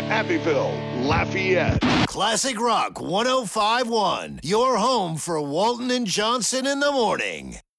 Abbeville, Lafayette. Classic Rock 105.1, your home for Walton and Johnson in the morning.